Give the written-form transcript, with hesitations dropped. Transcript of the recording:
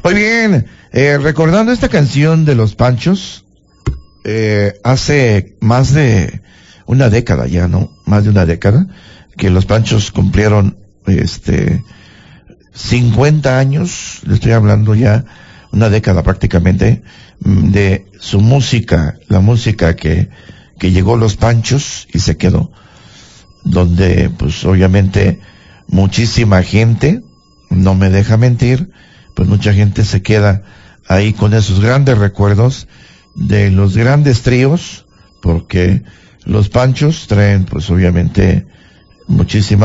Muy bien, recordando esta canción de Los Panchos, hace más de una década ya, ¿no? Más de una década, que Los Panchos cumplieron, 50 años, le estoy hablando ya, una década prácticamente, de su música, la música que llegó Los Panchos y se quedó, donde pues obviamente muchísima gente, no me deja mentir, pues mucha gente se queda ahí con esos grandes recuerdos de los grandes tríos, porque Los Panchos traen pues obviamente muchísima